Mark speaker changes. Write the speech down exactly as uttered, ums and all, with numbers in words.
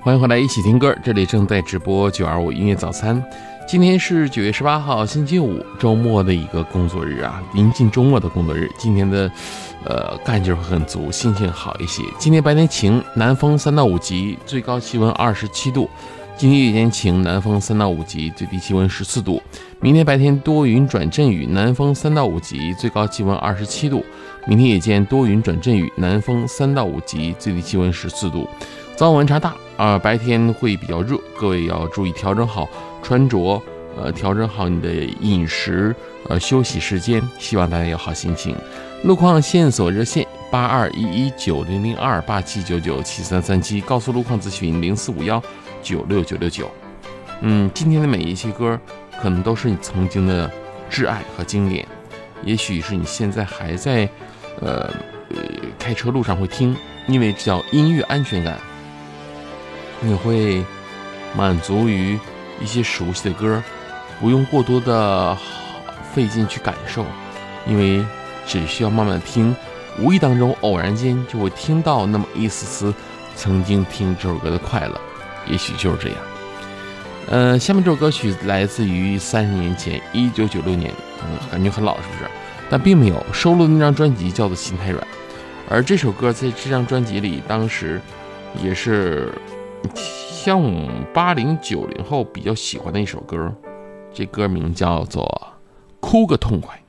Speaker 1: 欢迎回来一起听歌，这里正在直播九二五音乐早餐。今天是九月十八号星期五，周末的一个工作日啊，临近周末的工作日。今天的呃干劲会很足，心情好一些。今天白天晴，南风三到五级，最高气温二十七度。今天夜间晴，南风三到五级，最低气温十四度。明天白天多云转阵雨，南风三到五级，最高气温二十七度。明天夜间多云转阵雨，南风三到五级，最低气温十四度。早晚温差大啊、呃，白天会比较热，各位要注意调整好穿着，呃，调整好你的饮食，呃，休息时间。希望大家有好心情。路况线索热线八二一一九零零二八七九九七三三七，高速路况咨询零四五幺九六九六九。嗯，今天的每一期歌可能都是你曾经的挚爱和经典，也许是你现在还在呃呃开车路上会听，因为这叫音乐安全感。你会满足于一些熟悉的歌，不用过多的费劲去感受，因为只需要慢慢听，无意当中偶然间就会听到那么一丝丝曾经听这首歌的快乐，也许就是这样。呃，下面这首歌曲来自于三十年前，一九九六年，嗯，感觉很老，是不是？但并没有收录的那张专辑叫做《心太软》，而这首歌在这张专辑里，当时也是像我们八零九零后比较喜欢的一首歌，这歌名叫做《哭个痛快》。